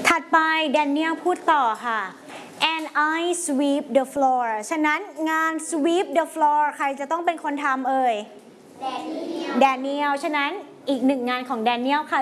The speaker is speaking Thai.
ถัดไปแดเนียลพูดต่อค่ะ and I sweep the floor ฉะนั้นงาน sweep the floor ใครจะต้องเป็นคนทำเอ่ยแดเนียลฉะนั้นอีกหนึ่งงานของแดเนียลค่ะ